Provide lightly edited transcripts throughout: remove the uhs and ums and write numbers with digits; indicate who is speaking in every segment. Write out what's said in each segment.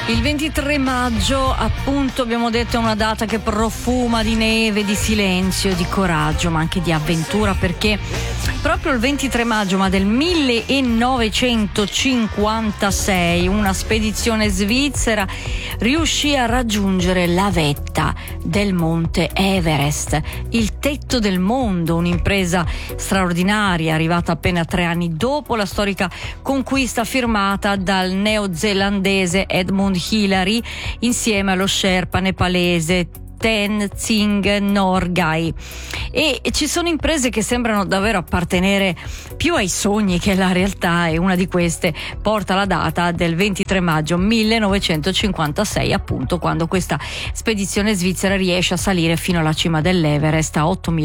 Speaker 1: Il 23 maggio, appunto, abbiamo detto, è una data che profuma di neve, di silenzio, di coraggio, ma anche di avventura, perché proprio il 23 maggio, ma del 1956, una spedizione svizzera riuscì a raggiungere la vetta del monte Everest, il tetto del mondo, un'impresa straordinaria arrivata appena 3 anni dopo la storica conquista firmata dal neozelandese Edmund Hillary insieme allo sherpa nepalese Tenzing Norgay. E ci sono imprese che sembrano davvero appartenere più ai sogni che alla realtà, e una di queste porta la data del 23 maggio 1956, appunto quando questa spedizione svizzera riesce a salire fino alla cima dell'Everest a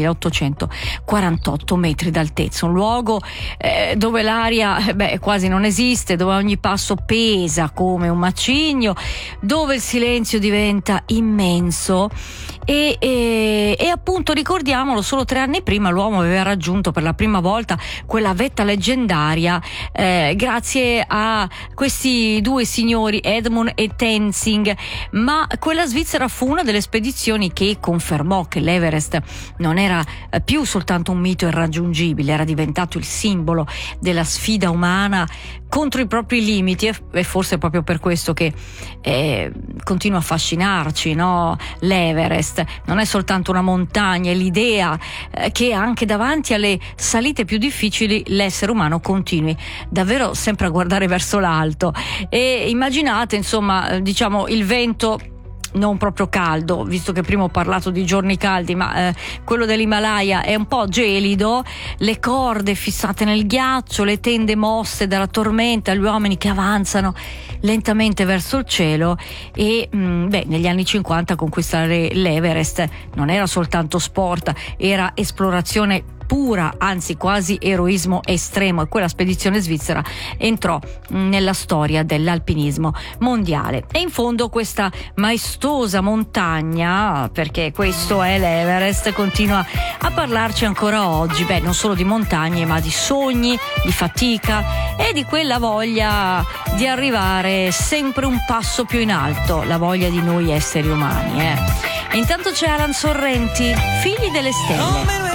Speaker 1: 8.848 metri d'altezza, un luogo dove l'aria quasi non esiste, dove ogni passo pesa come un macigno, dove il silenzio diventa immenso. E appunto, ricordiamolo, solo 3 anni prima l'uomo aveva raggiunto per la prima volta quella vetta leggendaria grazie a questi due signori, Edmund e Tenzing. Ma quella svizzera fu una delle spedizioni che confermò che l'Everest non era più soltanto un mito irraggiungibile, era diventato il simbolo della sfida umana contro i propri limiti, e forse è proprio per questo che continua a affascinarci, no? L'Everest non è soltanto una montagna, è l'idea che anche davanti alle salite più difficili l'essere umano continui davvero sempre a guardare verso l'alto. E immaginate, insomma, diciamo, il vento non proprio caldo, visto che prima ho parlato di giorni caldi, ma quello dell'Himalaya è un po' gelido, le corde fissate nel ghiaccio, le tende mosse dalla tormenta, gli uomini che avanzano lentamente verso il cielo. E negli anni 50 conquistare l'Everest non era soltanto sport, era esplorazione pura, anzi quasi eroismo estremo, e quella spedizione svizzera entrò nella storia dell'alpinismo mondiale. E in fondo questa maestosa montagna, perché questo è l'Everest, continua a parlarci ancora oggi, non solo di montagne, ma di sogni, di fatica e di quella voglia di arrivare sempre un passo più in alto, la voglia di noi esseri umani. E intanto c'è Alan Sorrenti, Figli delle stelle.